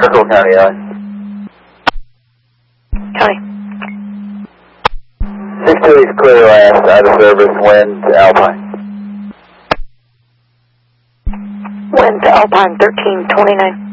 Circle County, County. 628 is clear last, out of service, wind to Alpine. Wind to Alpine 1329.